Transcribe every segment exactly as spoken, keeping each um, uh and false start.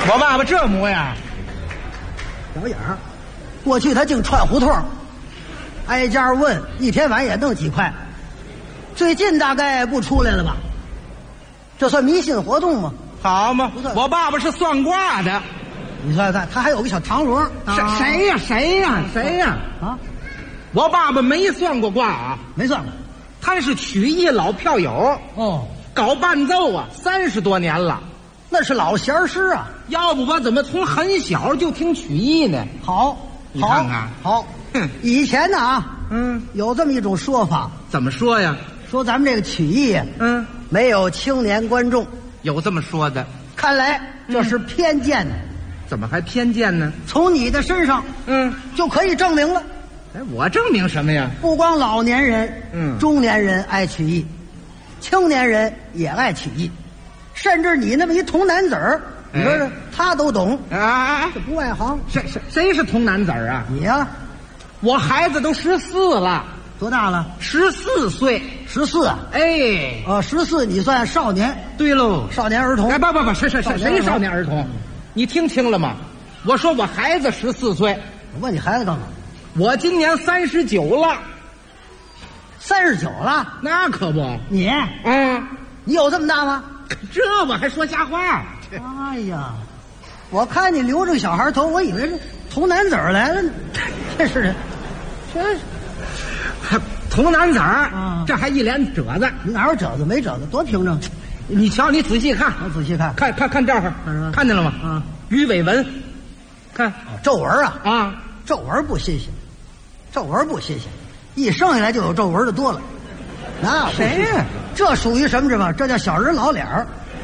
我爸爸这模样， 小眼儿。过去他净串胡同，挨家问，一天晚也弄几块。最近大概不出来了吧？这算迷信活动吗？ 好嘛，我爸爸是算卦的。 你看看，他还有个小堂轮。 谁谁呀？谁呀？谁呀？ 啊！ 我爸爸没算过卦啊， 没算过。 他是曲艺老票友哦， 搞伴奏啊，三十多年了。 那是老弦师啊， 要不我怎么从很小就听曲艺呢？ 好， 你看看， 好。 哼， 以前呢啊， 嗯， 有这么一种说法， 怎么说呀？ 说咱们这个曲艺啊， 嗯， 没有青年观众， 有这么说的。 看来这是偏见的。 嗯、怎么还偏见呢？ 从你的身上， 嗯， 就可以证明了。 哎，我证明什么呀？ 不光老年人， 嗯， 中年人爱曲艺，青年人也爱曲艺，甚至你那么一童男子儿，你说这他都懂啊？ 这不外行。 谁谁谁是童男子儿啊？ 你呀、啊， 我孩子都十四了。 多大了？ 十四岁。 十四啊？ 哎， 哦，十四，你算少年。 对喽， 少年儿童。 哎，不不不，谁谁谁谁少年儿童？你听清了吗？我说我孩子十四岁。 我问你孩子干嘛？ 我今年三十九了。 三十九了？ 那可不。 你？ 嗯， 你有这么大吗？ 这我还说瞎话。 哎呀，我看你留着个小孩头，我以为是童男子儿来了。这是，这还童男子儿、 啊， 这还一脸褶子。 你哪有褶子？没褶子，多平整。 你瞧，你仔细看， 我仔细看， 看看看这儿，看见了吗？ 啊， 鱼尾纹，看、 哦、皱纹啊啊， 皱纹不新鲜，皱纹不新鲜，一生下来就有皱纹的多了。那谁呀？ 这属于什么？知道吗？这叫小人老脸儿，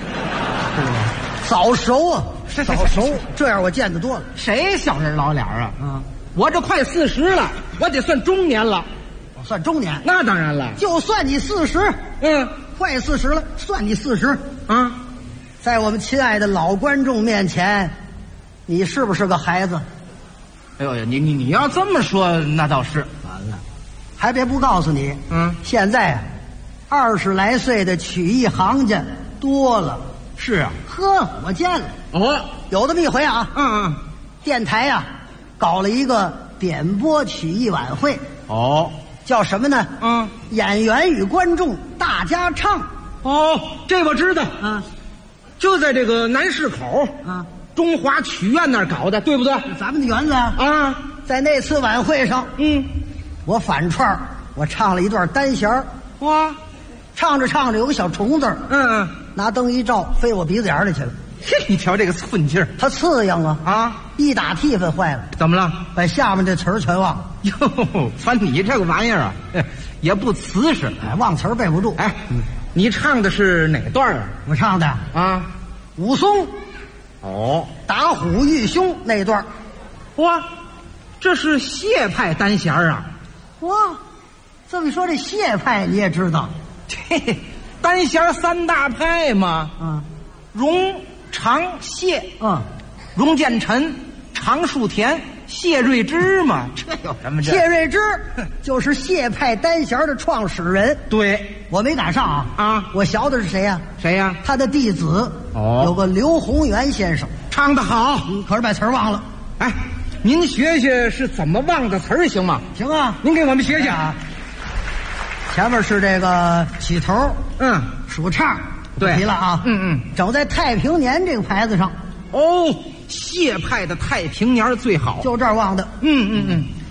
早熟啊，早熟。这样我见得多了。 谁小人老脸啊？ 啊， 我这快四十了，我得算中年了。 我算中年？ 那当然了， 就算你四十， 嗯， 快四十了，算你四十啊。 在我们亲爱的老观众面前，你是不是个孩子？ 哎呦呀，你你你要这么说，那倒是。 完了，还别不告诉你， 嗯， 现在啊，二十来岁的曲艺行家多了。 是啊， 呵，我见了。 哦， 有这么一回啊， 嗯嗯， 电台呀、啊、搞了一个点播曲艺晚会。 哦， 叫什么呢？ 嗯， 演员与观众大家唱。 哦，这我知道啊， 就在这个南市口啊， 中华曲院那儿搞的，对不对？ 咱们的园子啊。 啊， 在那次晚会上， 嗯， 我反串，我唱了一段单弦儿。 哇， 唱着唱着有个小虫子， 嗯嗯， 拿灯一照，飞我鼻子眼里去了。 嘿，你瞧这个寸劲儿， 它刺痒啊啊！ 一打替分坏了， 怎么了？ 把下面这词儿全忘了。 哟，反正你这个玩意儿啊，也不瓷实， 哎，忘词儿背不住。 哎，你唱的是哪段啊？ 我唱的啊， 武松， 哦， 打虎遇凶那段。 哇，这是谢派单弦啊！ 哇，这么一说，这谢派你也知道？ 嘿嘿，单弦三大派嘛， 啊， 荣、常、谢， 嗯， 荣建臣、常树田、谢瑞之嘛，这有什么？这谢瑞之就是谢派单弦的创始人。 对， 我没赶上啊啊！ 我学的是谁呀、啊？ 谁呀、啊？ 他的弟子哦， 有个刘洪元先生， 唱得好， 嗯，可是把词儿忘了。 哎，您学学是怎么忘的词儿行吗？ 行啊， 您给我们学学啊。 前面是这个起头， 嗯， 数唱， 对， 提了啊， 嗯嗯， 整在太平年这个牌子上。 哦，谢派的太平年最好， 就这儿忘的。 嗯嗯嗯。